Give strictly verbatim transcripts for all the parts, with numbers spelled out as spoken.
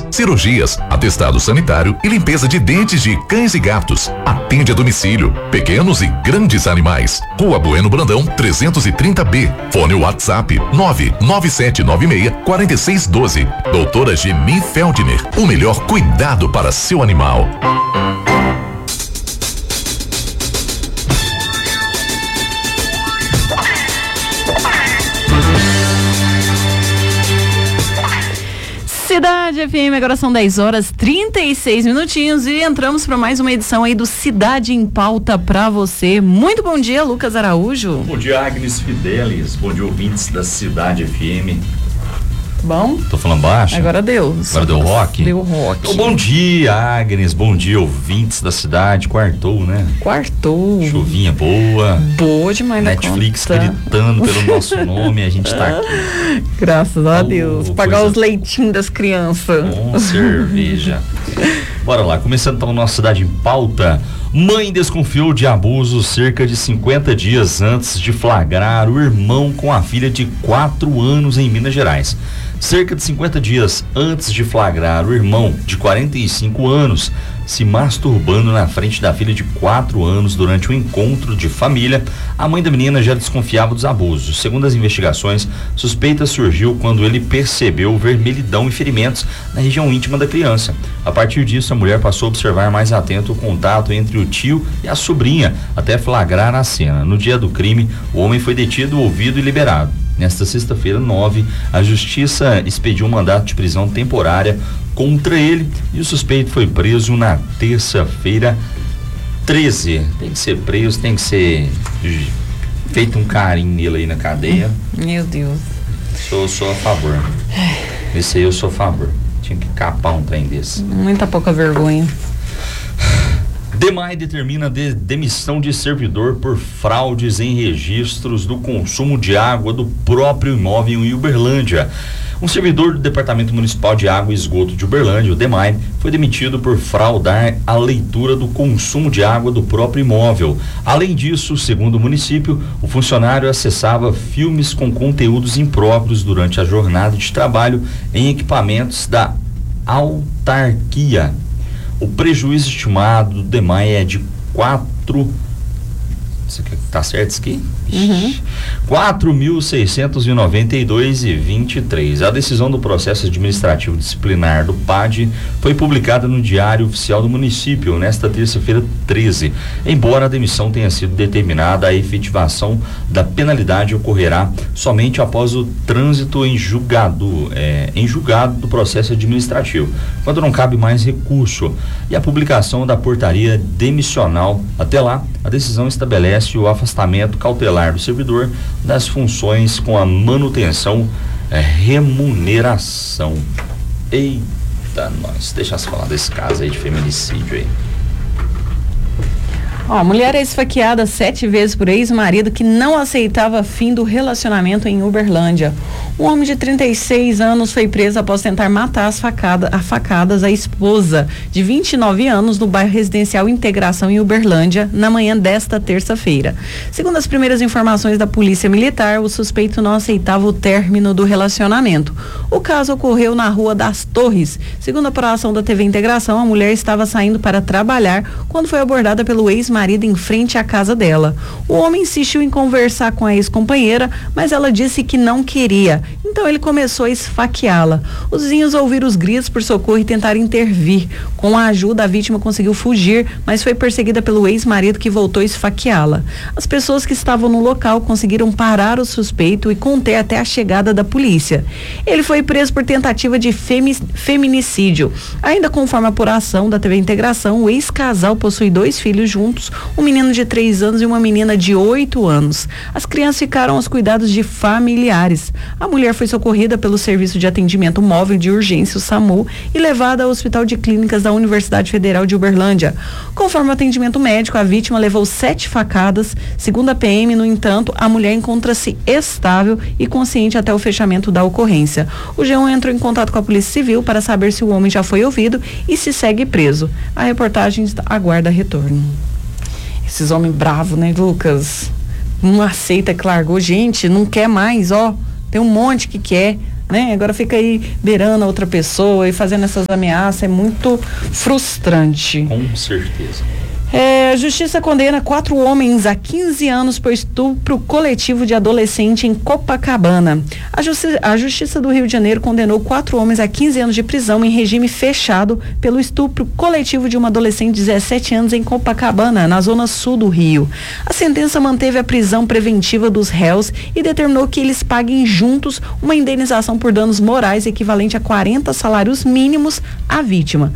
cirurgias, atestado sanitário e limpeza de dentes de cães e gatos. Atende a domicílio, pequenos e grandes animais. Rua Bueno Brandão, trezentos e trinta B. Fone WhatsApp nove nove sete nove seis quatro seis um dois. Doutora Geni Feldner, o melhor cuidado para seu animal. Cidade F M, agora são dez horas trinta e seis minutinhos e entramos para mais uma edição aí do Cidade em Pauta para você. Muito bom dia, Lucas Araújo. Bom dia, Agnes Fidelis. Bom dia, ouvintes da Cidade F M. Bom? Tô falando baixo? Agora deu. Agora deu rock? Deu rock. Então, bom dia, Agnes. Bom dia, ouvintes da cidade. Quartou, né? Quartou. Chuvinha boa. Boa demais, né? Netflix gritando pelo nosso nome, a gente tá aqui. Graças a oh, Deus. Pagar coisa... os leitinhos das crianças. Com cerveja. Bora lá, começando então a nossa Cidade em Pauta. Mãe desconfiou de abuso cerca de cinquenta dias antes de flagrar o irmão com a filha de quatro anos em Minas Gerais. Cerca de cinquenta dias antes de flagrar o irmão de quarenta e cinco anos se masturbando na frente da filha de quatro anos durante um encontro de família, a mãe da menina já desconfiava dos abusos. Segundo as investigações, suspeita surgiu quando ele percebeu vermelhidão e ferimentos na região íntima da criança. A partir disso, a mulher passou a observar mais atento o contato entre o tio e a sobrinha, até flagrar a cena. No dia do crime, o homem foi detido, ouvido e liberado. Nesta sexta-feira, nove, a justiça expediu um mandato de prisão temporária contra ele e o suspeito foi preso na terça-feira, treze. Tem que ser preso, tem que ser feito um carinho nele aí na cadeia. Meu Deus. Sou, sou a favor. Esse aí eu sou a favor. Tinha que capar um trem desse. Muita pouca vergonha. DEMAI determina de demissão de servidor por fraudes em registros do consumo de água do próprio imóvel em Uberlândia. Um servidor do Departamento Municipal de Água e Esgoto de Uberlândia, o DEMAI, foi demitido por fraudar a leitura do consumo de água do próprio imóvel. Além disso, segundo o município, o funcionário acessava filmes com conteúdos impróprios durante a jornada de trabalho em equipamentos da autarquia. O prejuízo estimado do DEMAI é de quatro... Isso aqui tá certo isso aqui? Uhum. quatro mil seiscentos e noventa e dois e vinte e três. A decisão do processo administrativo disciplinar do P A D foi publicada no Diário Oficial do Município nesta terça-feira, treze. Embora a demissão tenha sido determinada, a efetivação da penalidade ocorrerá somente após o trânsito em julgado, é, em julgado do processo administrativo, quando não cabe mais recurso, e a publicação da portaria demissional. Até lá, a decisão estabelece o afastamento cautelar do servidor das funções com a manutenção, é, remuneração. Eita, nós, deixa eu falar desse caso aí de feminicídio aí. Ó, mulher é esfaqueada sete vezes por ex-marido que não aceitava fim do relacionamento em Uberlândia. Um homem de trinta e seis anos foi preso após tentar matar as facada, a facadas a esposa de vinte e nove anos no bairro residencial Integração em Uberlândia na manhã desta terça-feira. Segundo as primeiras informações da Polícia Militar, o suspeito não aceitava o término do relacionamento. O caso ocorreu na Rua das Torres. Segundo a apuração da T V Integração, a mulher estava saindo para trabalhar quando foi abordada pelo ex-marido em frente à casa dela. O homem insistiu em conversar com a ex-companheira, mas ela disse que não queria. Então ele começou a esfaqueá-la. Os vizinhos ouviram os gritos por socorro e tentaram intervir. Com a ajuda, a vítima conseguiu fugir, mas foi perseguida pelo ex-marido que voltou a esfaqueá-la. As pessoas que estavam no local conseguiram parar o suspeito e conter até a chegada da polícia. Ele foi preso por tentativa de femi- feminicídio. Ainda conforme a apuração da T V Integração, o ex-casal possui dois filhos juntos, um menino de três anos e uma menina de oito anos. As crianças ficaram aos cuidados de familiares. A mulher foi socorrida pelo Serviço de Atendimento Móvel de Urgência, o SAMU, e levada ao Hospital de Clínicas da Universidade Federal de Uberlândia. Conforme o atendimento médico, a vítima levou sete facadas. Segundo a P M, no entanto, a mulher encontra-se estável e consciente até o fechamento da ocorrência. O G um entrou em contato com a Polícia Civil para saber se o homem já foi ouvido e se segue preso. A reportagem aguarda retorno. Esses homens bravos, né, Lucas? Não aceita que largou. Gente, não quer mais, ó. Tem um monte que quer. né? Agora fica aí beirando a outra pessoa e fazendo essas ameaças, é muito frustrante. Com certeza. É, a justiça condena quatro homens a quinze anos por estupro coletivo de adolescente em Copacabana. A, justi- a Justiça do Rio de Janeiro condenou quatro homens a quinze anos de prisão em regime fechado pelo estupro coletivo de uma adolescente de dezessete anos em Copacabana, na zona sul do Rio. A sentença manteve a prisão preventiva dos réus e determinou que eles paguem juntos uma indenização por danos morais equivalente a quarenta salários mínimos à vítima.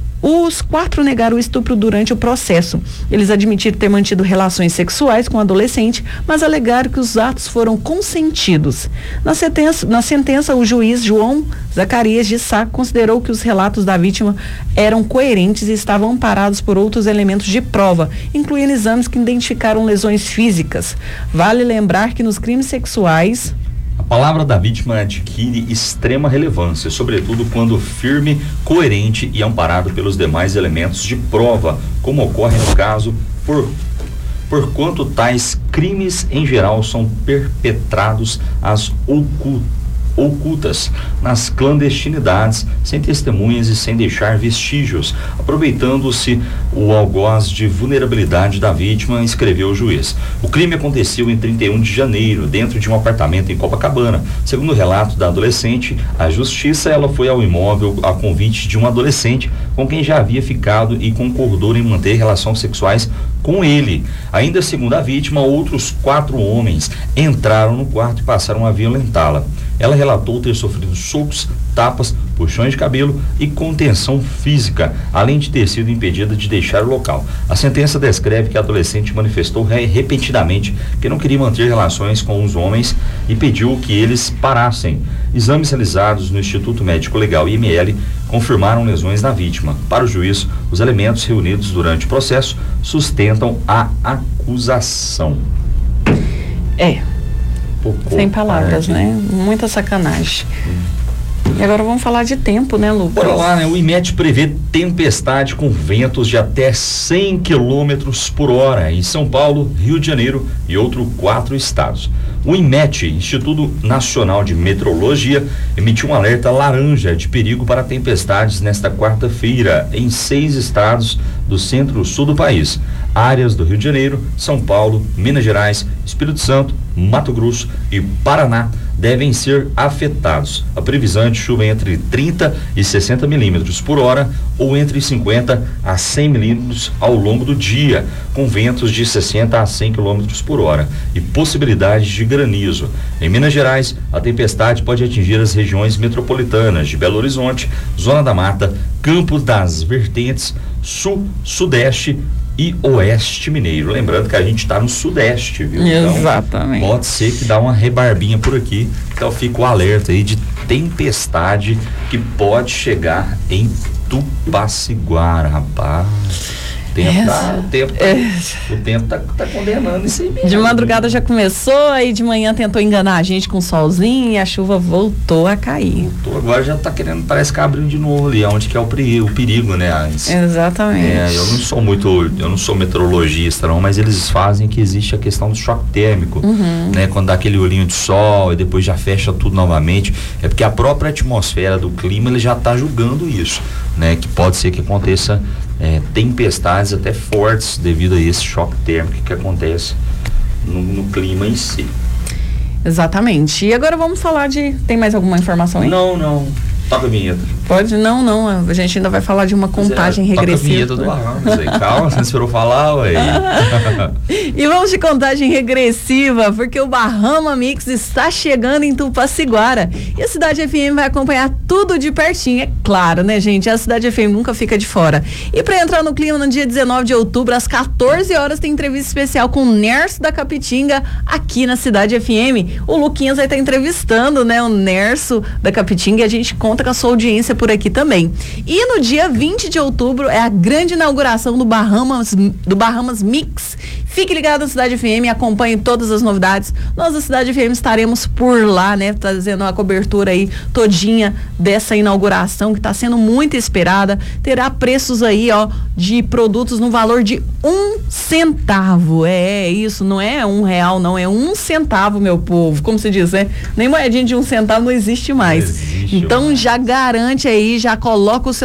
Os quatro negaram o estupro durante o processo. Eles admitiram ter mantido relações sexuais com o adolescente, mas alegaram que os atos foram consentidos. Na sentença, na sentença, o juiz João Zacarias de Sá considerou que os relatos da vítima eram coerentes e estavam amparados por outros elementos de prova, incluindo exames que identificaram lesões físicas. Vale lembrar que nos crimes sexuais... A palavra da vítima adquire extrema relevância, sobretudo quando firme, coerente e amparado pelos demais elementos de prova, como ocorre no caso, por, por quanto tais crimes em geral são perpetrados às ocultas. ocultas, nas clandestinidades, sem testemunhas e sem deixar vestígios, aproveitando-se o algoz de vulnerabilidade da vítima, escreveu o juiz. O crime aconteceu em trinta e um de janeiro, dentro de um apartamento em Copacabana. Segundo o relato da adolescente, a justiça ela foi ao imóvel a convite de um adolescente com quem já havia ficado e concordou em manter relações sexuais com ele. Ainda segundo a vítima, outros quatro homens entraram no quarto e passaram a violentá-la. Ela relatou ter sofrido socos, tapas, puxões de cabelo e contenção física, além de ter sido impedida de deixar o local. A sentença descreve que a adolescente manifestou re- repetidamente que não queria manter relações com os homens e pediu que eles parassem. Exames realizados no Instituto Médico Legal I M L confirmaram lesões na vítima. Para o juiz, os elementos reunidos durante o processo sustentam a acusação. É. Pouco Sem palavras, tarde. né? Muita sacanagem. E agora vamos falar de tempo, né, Lucas? Bora lá, né? O IMET prevê tempestade com ventos de até cem quilômetros por hora em São Paulo, Rio de Janeiro e outros quatro estados. O IMET, Instituto Nacional de Meteorologia, emitiu um alerta laranja de perigo para tempestades nesta quarta-feira em seis estados do centro-sul do país. Áreas do Rio de Janeiro, São Paulo, Minas Gerais, Espírito Santo, Mato Grosso e Paraná devem ser afetados. A previsão é de chuva entre trinta e sessenta milímetros por hora ou entre cinquenta a cem milímetros ao longo do dia, com ventos de sessenta a cem quilômetros por hora e possibilidades de granizo. Em Minas Gerais, a tempestade pode atingir as regiões metropolitanas de Belo Horizonte, Zona da Mata, Campos das Vertentes, Sul, Sudeste e Oeste Mineiro. Lembrando que a gente está no Sudeste, viu? Exatamente. Então, pode ser que dá uma rebarbinha por aqui. Então fica o alerta aí de tempestade que pode chegar em Tupaciguara, rapaz. O tempo, tá, o tempo, tá, é. o tempo tá, tá condenando isso aí mesmo. De madrugada já começou, aí de manhã tentou enganar a gente com solzinho e a chuva voltou a cair. Voltou, agora já tá querendo, parece que abrindo de novo ali, onde que é o perigo, o perigo, né? As, Exatamente. É, eu não sou muito, eu não sou meteorologista não, mas eles fazem que existe a questão do choque térmico, uhum. né? Quando dá aquele olhinho de sol e depois já fecha tudo novamente, é porque a própria atmosfera do clima ele já tá julgando isso, né? Que pode ser que aconteça É, tempestades até fortes devido a esse choque térmico que acontece no, no clima em si. Exatamente. E agora vamos falar de... Tem mais alguma informação aí? Não, não. Toca a vinheta. Pode? Não, não. A gente ainda vai falar de uma contagem é, regressiva. Toca a vinheta do Bahamas. Calma, você esperou falar, ué. E vamos de contagem regressiva, porque o Bahama Mix está chegando em Tupaciguara. E a Cidade F M vai acompanhar tudo de pertinho. É claro, né, gente? A Cidade F M nunca fica de fora. E para entrar no clima, no dia dezenove de outubro, às quatorze horas, tem entrevista especial com o Nerso da Capitinga aqui na Cidade F M. O Luquinhas vai estar entrevistando, né, o Nerso da Capitinga, e a gente conta com a sua audiência por aqui também. E no dia vinte de outubro é a grande inauguração do Bahamas, do Bahamas Mix. Fique ligado na Cidade F M, acompanhe todas as novidades. Nós da Cidade F M estaremos por lá, né, trazendo a cobertura aí todinha dessa inauguração que está sendo muito esperada. Terá preços aí, ó, de produtos no valor de um centavo. É, é isso, não é um real, não, é um centavo, meu povo. Como se diz, né? Nem moedinha de um centavo não existe mais. Não existe então mais. Já garante aí, já coloca o seu